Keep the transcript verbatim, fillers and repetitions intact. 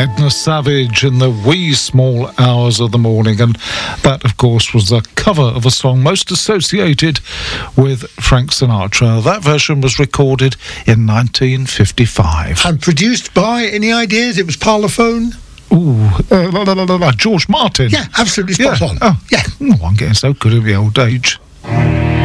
Edna Savage in the wee small hours of the morning, and that of course was a cover of a song most associated with Frank Sinatra. That version was recorded in nineteen fifty-five. And produced by, any ideas? It was Parlophone? Ooh, uh, la, la, la, la, George Martin. Yeah, absolutely spot yeah. on. Oh, yeah. Oh, I'm getting so good at the old age.